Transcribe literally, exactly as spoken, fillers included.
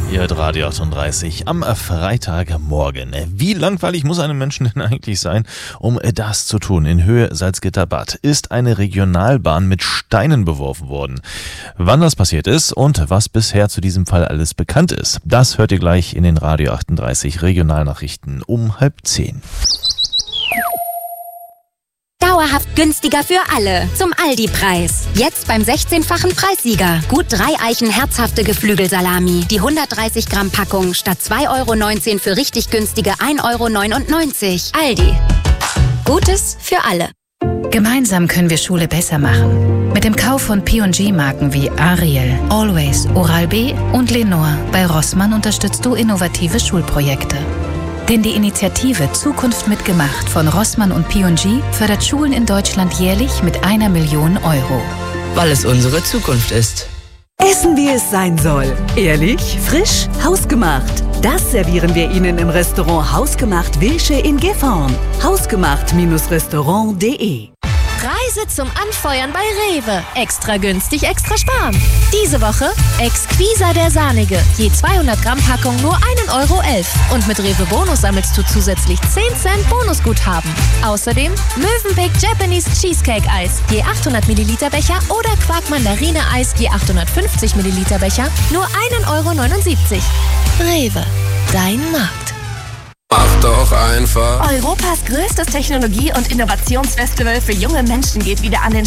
Ihr hört Radio achtunddreißig am Freitagmorgen. Wie langweilig muss einem Menschen denn eigentlich sein, um das zu tun? In Höhe Salzgitter-Bad ist eine Regionalbahn mit Steinen beworfen worden. Wann das passiert ist und was bisher zu diesem Fall alles bekannt ist, das hört ihr gleich in den Radio achtunddreißig Regionalnachrichten um halb zehn. Dauerhaft günstiger für alle. Zum Aldi-Preis. Jetzt beim sechzehnfachen Preissieger. Gut drei Eichen herzhafte Geflügelsalami. Die hundertdreißig Gramm Packung statt zwei Euro neunzehn für richtig günstige ein Euro neunundneunzig. Aldi. Gutes für alle. Gemeinsam können wir Schule besser machen. Mit dem Kauf von P und G-Marken wie Ariel, Always, Oral-B und Lenore bei Rossmann unterstützt du innovative Schulprojekte. Denn die Initiative Zukunft mitgemacht von Rossmann und P und G fördert Schulen in Deutschland jährlich mit einer Million Euro. Weil es unsere Zukunft ist. Essen, wie es sein soll. Ehrlich, frisch, hausgemacht. Das servieren wir Ihnen im Restaurant Hausgemacht Wilsche in Gifhorn. hausgemacht Restaurant punkt de. Reise zum Anfeuern bei Rewe. Extra günstig, extra sparen. Diese Woche Exquisa der Sahnige. Je zweihundert Gramm Packung nur ein Euro elf. Und mit Rewe Bonus sammelst du zusätzlich zehn Cent Bonusguthaben. Außerdem Mövenpick Japanese Cheesecake Eis. Je achthundert Milliliter Becher oder Quark Mandarine Eis. Je achthundertfünfzig Milliliter Becher. Nur ein Euro neunundsiebzig. Rewe. Dein Markt. Mach doch einfach. Europas größtes Technologie- und Innovationsfestival für junge Menschen geht wieder an den